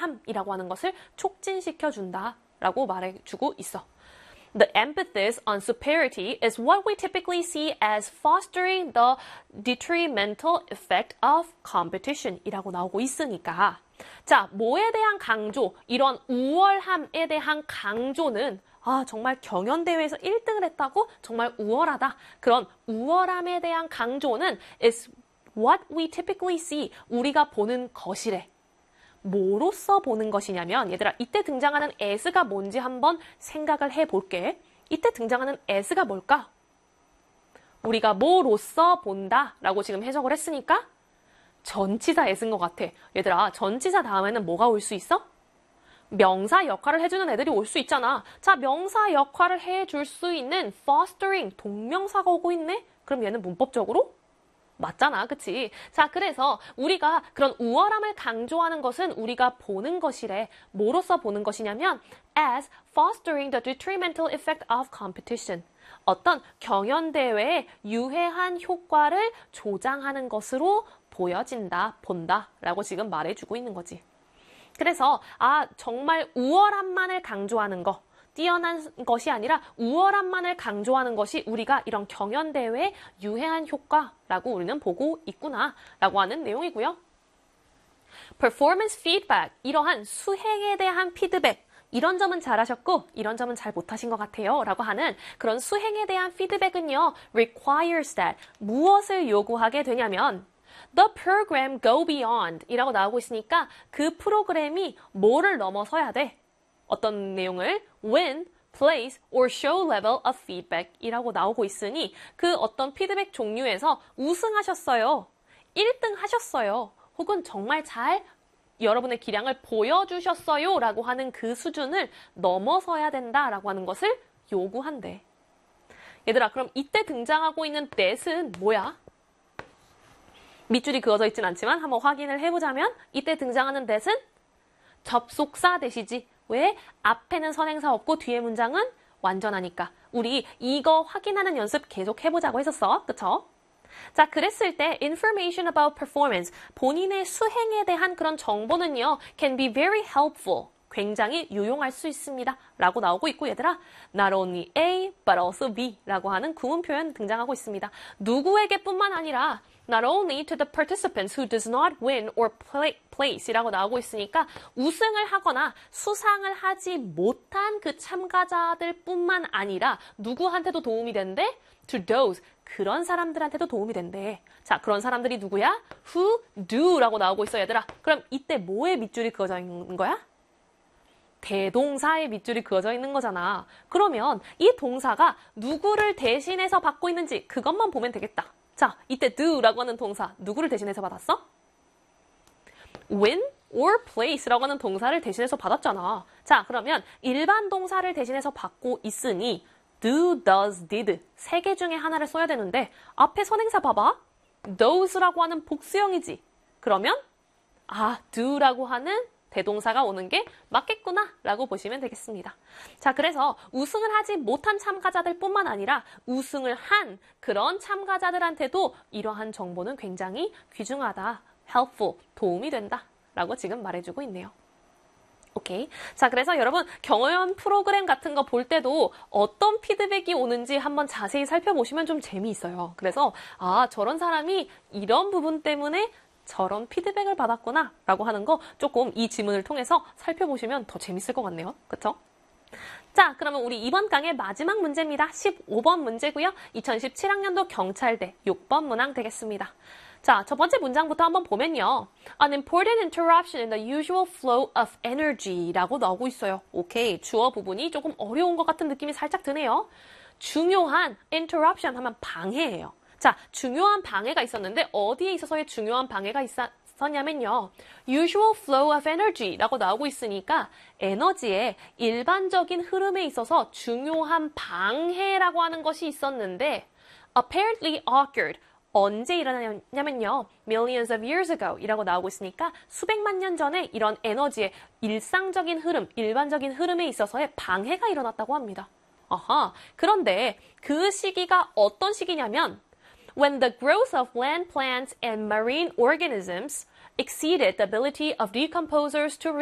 우월함이라고 하는 것을 촉진시켜준다라고 말해주고 있어. The emphasis on superiority is what we typically see as fostering the detrimental effect of competition 이라고 나오고 있으니까 자, 뭐에 대한 강조, 이런 우월함에 대한 강조는 정말 경연대회에서 1등을 했다고 정말 우월하다. 그런 우월함에 대한 강조는 is what we typically see, 우리가 보는 것이래. 뭐로써 보는 것이냐면 얘들아 이때 등장하는 as가 뭔지 한번 생각을 해볼게. 이때 등장하는 as가 뭘까? 우리가 뭐로써 본다 라고 지금 해석을 했으니까 전치사 as인 것 같아. 얘들아 전치사 다음에는 뭐가 올 수 있어? 명사 역할을 해주는 애들이 올 수 있잖아. 자, 명사 역할을 해줄 수 있는 fostering 동명사가 오고 있네? 그럼 얘는 문법적으로 맞잖아, 그치? 자, 그래서 우리가 그런 우월함을 강조하는 것은 우리가 보는 것이래. 뭐로써 보는 것이냐면 as fostering the detrimental effect of competition. 어떤 경연대회의 유해한 효과를 조장하는 것으로 보여진다, 본다 라고 지금 말해주고 있는 거지. 그래서 정말 우월함만을 강조하는 거, 뛰어난 것이 아니라 우월함만을 강조하는 것이 우리가 이런 경연대회의 유해한 효과라고 우리는 보고 있구나 라고 하는 내용이고요. Performance feedback, 이러한 수행에 대한 피드백, 이런 점은 잘하셨고 이런 점은 잘 못하신 것 같아요 라고 하는 그런 수행에 대한 피드백은요 requires that, 무엇을 요구하게 되냐면 The program go beyond 이라고 나오고 있으니까 그 프로그램이 뭐를 넘어서야 돼? 어떤 내용을 win, place, or show level of feedback 이라고 나오고 있으니 그 어떤 피드백 종류에서 우승하셨어요. 1등 하셨어요. 혹은 정말 잘 여러분의 기량을 보여주셨어요 라고 하는 그 수준을 넘어서야 된다라고 하는 것을 요구한대. 얘들아 그럼 이때 등장하고 있는 that은 뭐야? 밑줄이 그어져 있진 않지만 한번 확인을 해보자면 이때 등장하는 that은 접속사 that이지. 왜? 앞에는 선행사 없고 뒤에 문장은 완전하니까. 우리 이거 확인하는 연습 계속 해보자고 했었어. 그쵸? 자, 그랬을 때 information about performance, 본인의 수행에 대한 그런 정보는요 can be very helpful, 굉장히 유용할 수 있습니다 라고 나오고 있고 얘들아 not only A but also B 라고 하는 구문 표현 등장하고 있습니다. 누구에게 뿐만 아니라 not only to the participants who does not win or place 이라고 나오고 있으니까 우승을 하거나 수상을 하지 못한 그 참가자들 뿐만 아니라 누구한테도 도움이 된대? to those, 그런 사람들한테도 도움이 된대. 자, 그런 사람들이 누구야? who do 라고 나오고 있어 얘들아. 그럼 이때 뭐의 밑줄이 그어져 있는 거야? 대동사의 밑줄이 그어져 있는 거잖아. 그러면 이 동사가 누구를 대신해서 받고 있는지 그것만 보면 되겠다. 자, 이때 do라고 하는 동사 누구를 대신해서 받았어? win or place라고 하는 동사를 대신해서 받았잖아. 자, 그러면 일반 동사를 대신해서 받고 있으니 do, does, did 세 개 중에 하나를 써야 되는데 앞에 선행사 봐봐. those라고 하는 복수형이지. 그러면 do라고 하는 대동사가 오는 게 맞겠구나 라고 보시면 되겠습니다. 자, 그래서 우승을 하지 못한 참가자들 뿐만 아니라 우승을 한 그런 참가자들한테도 이러한 정보는 굉장히 귀중하다, helpful, 도움이 된다 라고 지금 말해주고 있네요. 오케이. 자, 그래서 여러분 경연 프로그램 같은 거 볼 때도 어떤 피드백이 오는지 한번 자세히 살펴보시면 좀 재미있어요. 그래서 저런 사람이 이런 부분 때문에 저런 피드백을 받았구나 라고 하는 거 조금 이 지문을 통해서 살펴보시면 더 재밌을 것 같네요. 그쵸? 자, 그러면 우리 이번 강의 마지막 문제입니다. 15번 문제고요. 2017학년도 경찰대 6번 문항 되겠습니다. 자, 첫 번째 문장부터 한번 보면요. An important interruption in the usual flow of energy 라고 나오고 있어요. 오케이, 주어 부분이 조금 어려운 것 같은 느낌이 살짝 드네요. 중요한 interruption 하면 방해예요. 자, 중요한 방해가 있었는데 어디에 있어서의 중요한 방해가 있었냐면요. usual flow of energy 라고 나오고 있으니까 에너지의 일반적인 흐름에 있어서 중요한 방해라고 하는 것이 있었는데 apparently occurred. 언제 일어나냐면요. millions of years ago 이라고 나오고 있으니까 수백만 년 전에 이런 에너지의 일상적인 흐름, 일반적인 흐름에 있어서의 방해가 일어났다고 합니다. 그런데 그 시기가 어떤 시기냐면 when the growth of land plants and marine organisms exceeded the ability of decomposers to